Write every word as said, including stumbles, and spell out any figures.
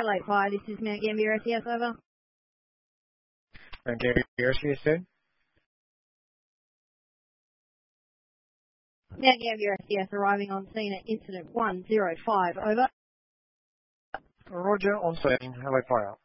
Adelaide Fire, this is Mount Gambier S E S, over. Mount Gambier S E S, said. Mount Gambier S E S arriving on scene at incident one zero five, over. Roger, on scene, Adelaide Fire.